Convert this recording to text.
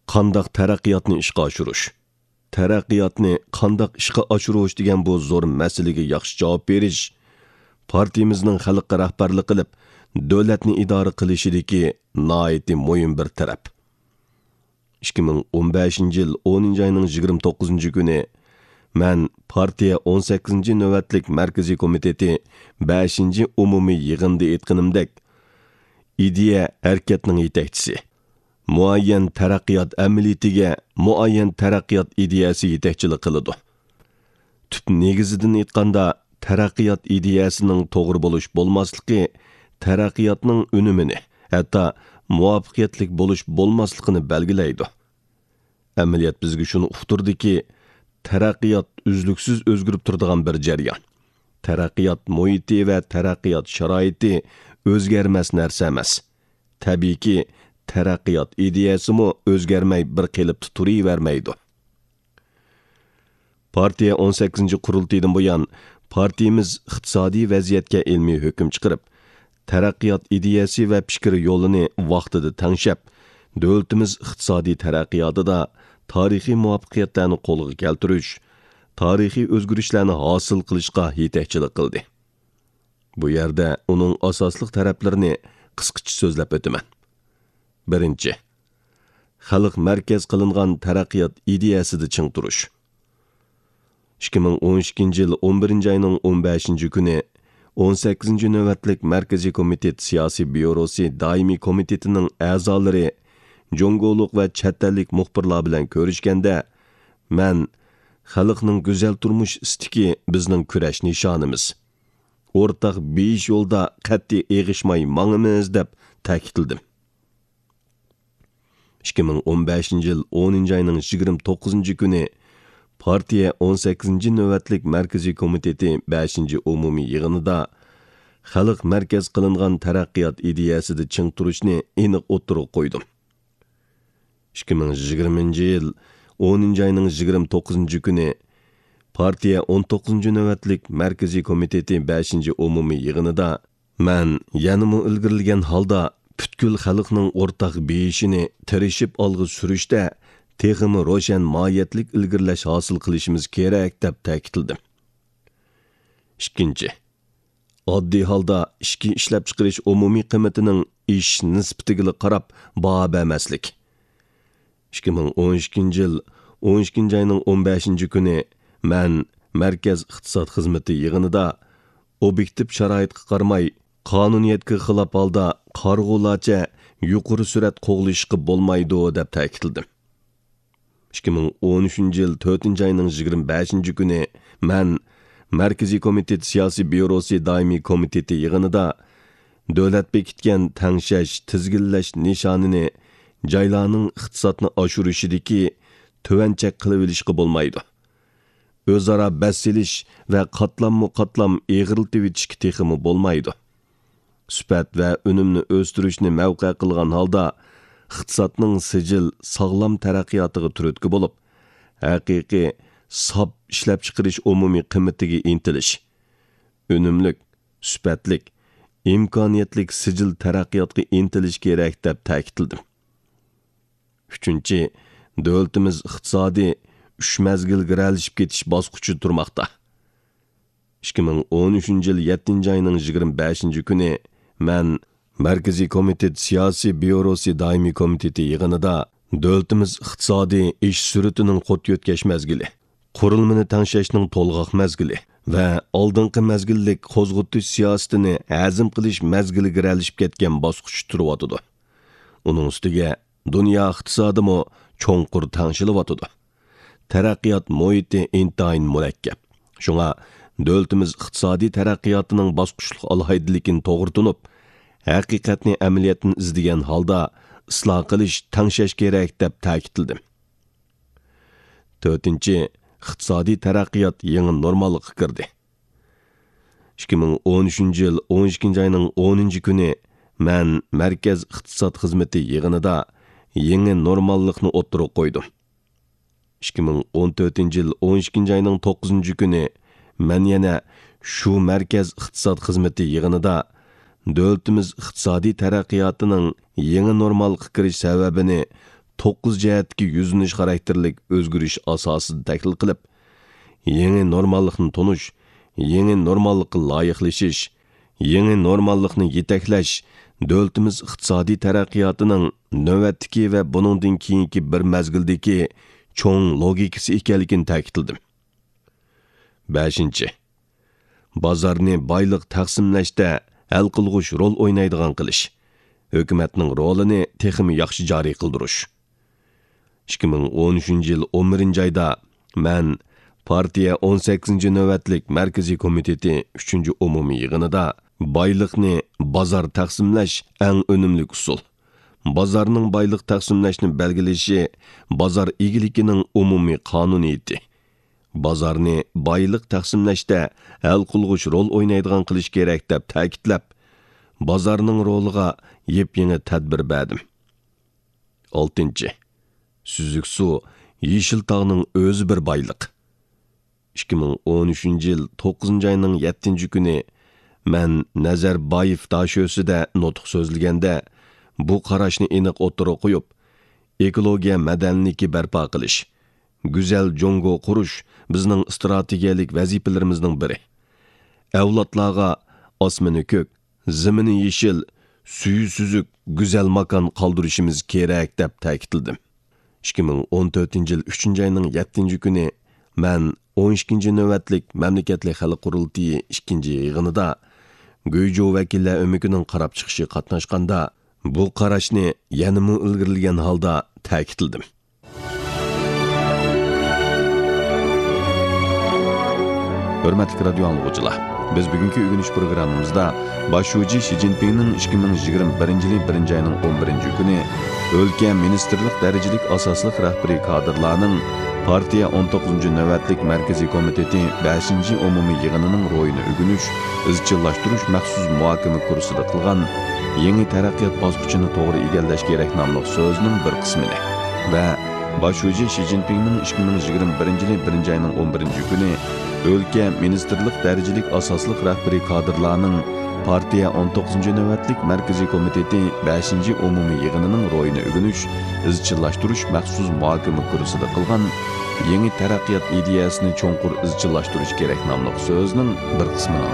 Qandaq taraqqiyotni ishga oshirish. Taraqqiyotni qandaq ishga oshirish degan bu zo'r masalaga yaxshi javob berish partiyamizning xalqqa rahbarlik qilib, davlatni idora qilishidagi nihoyatda muhim bir taraf. 2015-yil 10-oyning 29-kuni men partiya 18-navbatlik markaziy komiteti 5-umumiy yig'inda aytganimdek, ideya harakatning yetakchisi, muayyan taraqqiyot amaliyatiga muayyan taraqqiyot ideyasi yetakchilik qiladi. Tüp negizidan aytganda, taraqqiyot ideyasining to'g'ri bo'lish bo'lmasligi taraqqiyotning unumini, hatto muvaffaqiyatli bo'lish bo'lmasligini belgilaydi. Amaliyot bizga shuni uqtirdiki, taraqqiyot uzluksiz o'zgarib turadigan bir jarayon. Taraqqiyot muhiti va taraqqiyot sharoiti o'zgarmas narsa emas. Tabiiyki, taraqqiyot ideyasimi o'zgarmay bir qilib turavermaydi. Partiya 18-qurultaydan buyon partiyamiz iqtisodiy vaziyatga ilmiy hukm chiqarib, taraqqiyot ideyasi va fikri yo'lini vaqtida tanshab, davlatimiz iqtisodiy taraqqiyotida tarixiy muvaffaqiyatlarni qo'lga keltirish, tarixiy o'zgarishlarni hosil qilishga yetakchilik qildi. Bu yerda uning asosli taraflarini qisqacha so'zlab o'taman. Birinchi, xalq markaz qilingan taraqqiyot ideyasida ching turish. 2012-yil 11-oyning 15-kuni 18-navbatlik markaziy komitet siyosiy byurosi doimiy komitetining a'zolari Jongoluq va chatalik muxbirlar bilan ko'rishganda, men xalqning go'zal turmush istiki bizning kurash nishonimiz. O'rtaq besh yo'lda qat'iy eg'ishmay mangimiz deb ta'kidladim. 2015-yil 10-oyning 29-kuni partiya 18-navbatlik markaziy komiteti 5-umumiy yig'inida xalq markaz qilingan taraqqiyot ideyasida ching turishni aniq o'tirib qo'ydim. 2020-yil 10-oyning 29-kuni partiya 19-navbatlik markaziy komiteti 5-umumiy yig'inida men yanımı ilgirilgan holda butkul xalqning o'rtaq beyishini tirishib olg'i surishda texmi ro'shan mohiyatlik ilgirlash hosil qilishimiz kerak deb ta'kidladim. Ikkinchi, oddiy holda ishki ishlab chiqarish umumiy qiymatining ish nisbatiga qarab baho bermaslik. 2012-yil 12-oyning 15-kuni men markaz iqtisod xizmati yig'inida obyektiv sharoitga qaramay qonuniyatga xilof holda qarg'ularcha yuqori surat qo'g'lishga bo'lmaydi deb ta'kidladim. 2013-yil 4-oyning 25-kuni men markaziy komitet siyosiy byurosi doimiy komiteti yig'inida davlat bekitgan tangshash, tizginlash nishonini joylarning iqtisodni oshirishidagi tuvanchak qilib olishga bo'lmaydi. O'zaro basilish va qatlam eg'riltib etishga texmi bo'lmaydi. Sifat va unumni o'stirishni mavqe qilgan holda iqtisodning sijil sog'lom taraqqiyotiga turtki bo'lib, haqiqiy sob ishlab chiqarish umumiy qiymatiga intilish, unumlik, sifatlik, imkoniyatlik sijil taraqqiyotga intilish kerak deb ta'kidladim. Uchinchi, davlatimiz iqtisodiy 3 mazgil giralishib ketish bosqichi turmoqda. 2013-yil 7-oyning 25-kuni men markaziy komitet siyosiy byurosi doimiy komiteti yig'inida davlatimiz iqtisodiy ish suratining qo't yetkash mazgili, qurilmani tanshashning to'lg'oq mazgili va oldingi mazgillik qo'zg'atish siyosatini azm qilish mazgili giralishib ketgan bosqich turibdi. Uning ustiga dunyo iqtisodimi cho'nqur tangshilyapti. Taraqqiyot muhiti intayin murakkab. Shunga davlatimiz iqtisodiy taraqqiyotining bosqichlik alohidligini to'g'ri tunib, haqiqatni amaliyotni izlagan holda isloh qilish, tangshash kerak deb ta'kidladim. 4-chi, iqtisodiy taraqqiyot yangi normallikka kirdi. 2013-yil 12-oyning 10-kuni men markaz iqtisod xizmati yig'inida yangi normallikni o'tirib qo'ydim. 2014-yil 12-oyning 9-kuni men yana shu markaz iqtisod xizmati yig'inida davlatimiz iqtisodiy taraqqiyotining yangi normalga kirish sababini 9 jihatdagi yuzlanish xarakterlik o'zgarish asosida tahlil qilib, yangi normallikni tonish, yangi normallikka loyiqlashish, yangi normallikni yetaklash davlatimiz iqtisodiy taraqqiyotining navbatdagi va buningdan keyingi bir mazgildagi cho'ng logikasi ekanligini ta'kidladim. 5. Bozorni boylik taqsimlashda hal qilg'uch rol o'ynaydigan qilish. Hukumatning rolini texmi yaxshi joriy qildirish. 2013-yil 11-oyda men partiya 18 navbatlik markaziy komiteti 3-umumiy yig'inida boylikni bozor taqsimlash eng unumli usul. Bozorning boylik taqsimlashni belgilashi bozor egiligining umumiy qonuniyati. Bozorni boylik taqsimlashda hal qilg'uch rol o'ynaydigan qilish kerak deb ta'kidlab, bozorning roliga yep-yangi tadbir berdim. 6. Süzük su, Yeşil tağning o'zi bir boylik. 2013-yil 9-oyning 7-kuni men Nazarboyev dashosida nutq so'zlaganda bu qarashni aniq o'tirib qo'yib, ekologiya madaniyati barpo qilish, go'zal Jongo qurish bizning strategiyalik vazifalarimizning biri. Avlodlarga osmoni ko'k, zemini yeşil, suyu süzük, go'zal makon qoldirishimiz kerak deb ta'kidladim. 2014-yil 3-oyning 7-kuni men 12 navbatlik mamlakatlik xalq qurultiyi 2-yig'inida Göyjo vakillar o'mikining qarab chiqishi qatnashganda bu qarashni yanada ilgirlagan holda ta'kidladim. Hurmatli radio anglag'uchilar, biz bugungi o'rganish programmamizda boshlovchi Xi Jinpingning 2021-yil 1-oyning 11-kuni o'lka ministerlik darajalik asosliq rahbariy kadrlarning partiya 19 navbatlik markaziy komiteti 5-umumiy yig'inining ro'yini o'rganish, izchillashtirish maxsus muhokama kursida qilgan yangi taraqqiyot bosqichini to'g'ri egallash kerak nomli so'zning bir qismini va boshlovchi Xi Jinpingning 2021-yil 1-oyning 11-kuni o'lka ministerlik darajalik asosliq rahbariy kadrlarning partiya 19 navbatlik markaziy komiteti 5-umumiy yig'inining ro'yini o'rganish, izchillashtirish maxsus muhokama kursida qilgan yangi taraqqiyot ideyasini cho'nqur izchillashtirish kerak nomli so'zning bir qismini